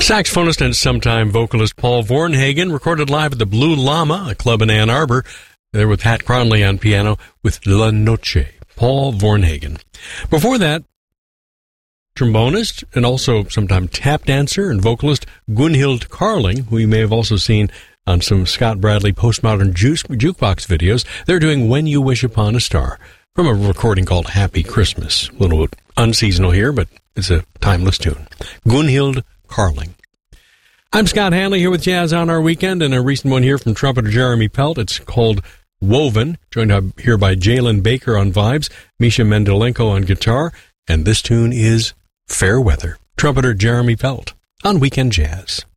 Saxophonist and sometime vocalist Paul Vornhagen recorded live at the Blue Llama, a club in Ann Arbor. There with Pat Cronley on piano with La Noche. Paul Vornhagen. Before that, trombonist and also sometime tap dancer and vocalist Gunhild Carling, who you may have also seen on some Scott Bradley postmodern jukebox videos. They're doing When You Wish Upon a Star from a recording called Happy Christmas. A little unseasonal here, but it's a timeless tune. Gunhild Carling. I'm Scott Hanley here with Jazz on Our Weekend, and a recent one here from trumpeter Jeremy Pelt. It's called Woven, joined here by Jalen Baker on vibes, Misha Mendelenko on guitar, and this tune is Fair Weather. Trumpeter Jeremy Pelt on Weekend Jazz.